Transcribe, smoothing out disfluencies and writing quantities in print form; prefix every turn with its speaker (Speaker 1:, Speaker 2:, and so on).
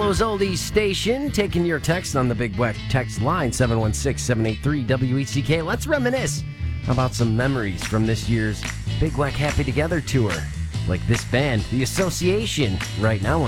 Speaker 1: Buffalo's oldies station, taking your text on the Big Weck text line, 716-783-WECK. Let's reminisce about some memories from this year's Big Weck Happy Together tour, like this band, The Association, right now